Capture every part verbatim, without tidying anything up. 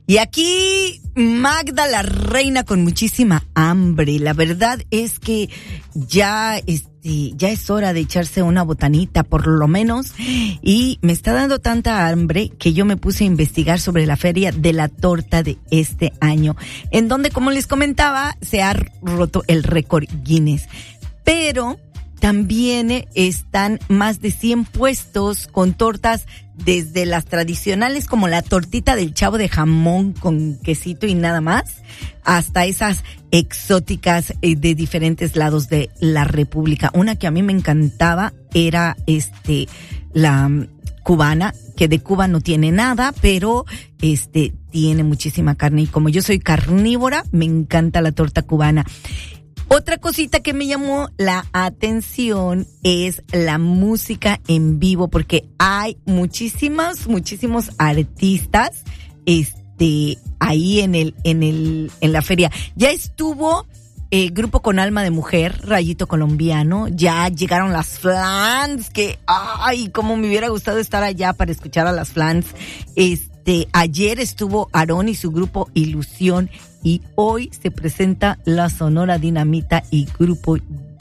Y aquí Magda la reina con muchísima hambre. La verdad es que ya este ya es hora de echarse una botanita por lo menos, y me está dando tanta hambre que yo me puse a investigar sobre la feria de la torta de este año, en donde, como les comentaba, se ha roto el récord Guinness. Pero también están más de cien puestos con tortas, desde las tradicionales como la tortita del Chavo de jamón con quesito y nada más, hasta esas exóticas de diferentes lados de la República. Una que a mí me encantaba era este la cubana, que de Cuba no tiene nada, pero este tiene muchísima carne, y como yo soy carnívora, me encanta la torta cubana. Otra cosita que me llamó la atención es la música en vivo, porque hay muchísimas, muchísimos artistas, este, ahí en el, en el, en la feria. Ya estuvo eh, Grupo con Alma de Mujer, Rayito Colombiano, ya llegaron las Flans, que, ay, cómo me hubiera gustado estar allá para escuchar a las Flans. Este, ayer estuvo Aarón y su grupo Ilusión, y hoy se presenta la Sonora Dinamita y Grupo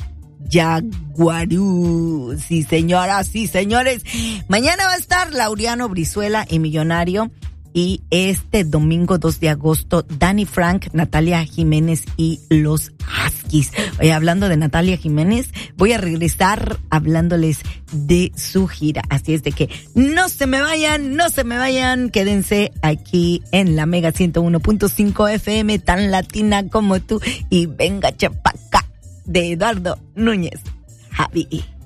Yaguarú. Sí, señoras, sí, señores. Mañana va a estar Laureano Brizuela y Millonario. Y este domingo dos de agosto, Danny Frank, Natalia Jiménez y los Huskies. Oye, hablando de Natalia Jiménez, voy a regresar hablándoles de su gira. Así es de que no se me vayan, no se me vayan. Quédense aquí en la Mega ciento uno punto cinco F M, tan latina como tú. Y venga chapaca, de Eduardo Núñez Javi.